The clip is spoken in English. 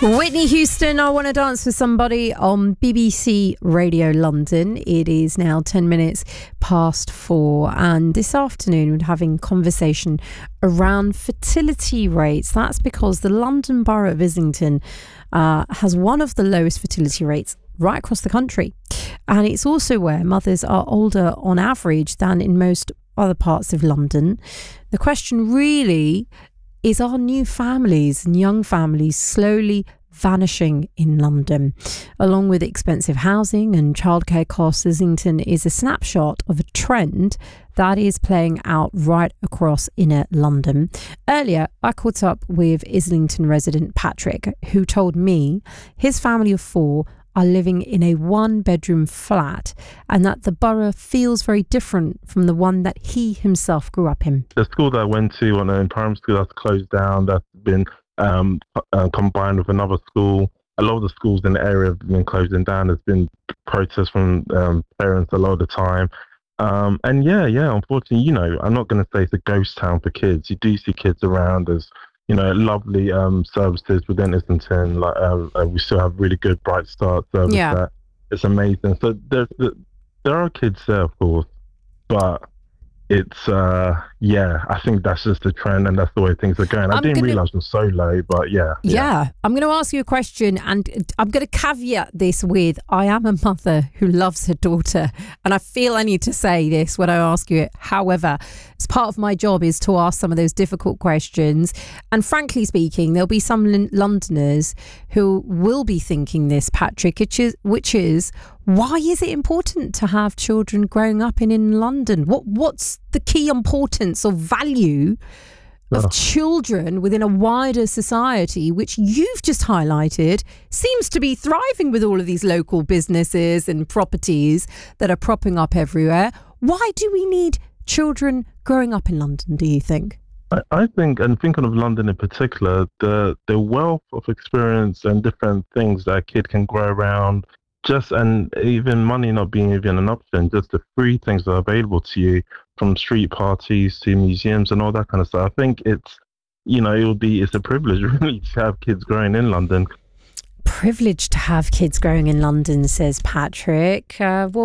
Whitney Houston, I Want to Dance with Somebody on BBC Radio London. It is now 10 minutes past 4, and this afternoon we're having conversation around fertility rates. That's because the London Borough of Islington has one of the lowest fertility rates right across the country, and it's also where mothers are older on average than in most other parts of London. The question really is, are new families and young families slowly vanishing in London? Along with expensive housing and childcare costs, Islington is a snapshot of a trend that is playing out right across inner London. Earlier, I caught up with Islington resident Patrick, who told me his family of 4 are living in a 1-bedroom flat, and that the borough feels very different from the one that he himself grew up in. The school that I went to, in primary school, that's closed down. That's been combined with another school. A lot of the schools in the area have been closing down. There's been protests from parents a lot of the time. And yeah, unfortunately, I'm not going to say it's a ghost town for kids. You do see kids around. There's lovely services within Islington. Like we still have really good Bright Start service. Yeah, it's amazing. So there are kids there, of course, but it's I think that's just the trend, and that's the way things are going. I didn't realise it was so low, but yeah. I'm going to ask you a question, and I'm going to caveat this with, I am a mother who loves her daughter, and I feel I need to say this when I ask you it. However, as part of my job is to ask some of those difficult questions, and frankly speaking, there'll be some Londoners who will be thinking this, Patrick, which is why is it important to have children growing up in London? What's the key importance or value of children within a wider society, which you've just highlighted seems to be thriving with all of these local businesses and properties that are propping up everywhere? Why do we need children growing up in London, do you think? I think, and thinking of London in particular, the wealth of experience and different things that a kid can grow around, and even money not being even an option, just the free things that are available to you, from street parties to museums and all that kind of stuff. I think it's a privilege really to have kids growing in London. Privilege to have kids growing in London, says Patrick. Well,